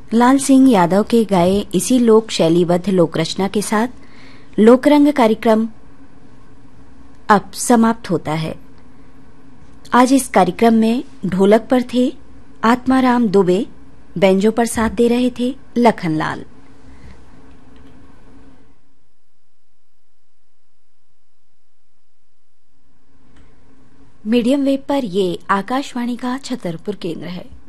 लाल सिंह यादव के गाए इसी लोक शैलीबद्ध लोक रचना के साथ लोकरंग कार्यक्रम अब समाप्त होता है। आज इस कार्यक्रम में ढोलक पर थे आत्माराम दुबे, बेंजो पर साथ दे रहे थे लखनलाल। मीडियम वेव पर ये आकाशवाणी का छतरपुर केंद्र है।